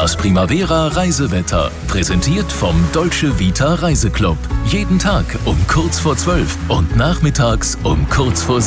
Das Primavera Reisewetter, präsentiert vom Dolce Vita Reiseclub. Jeden Tag um kurz vor 12 und nachmittags um kurz vor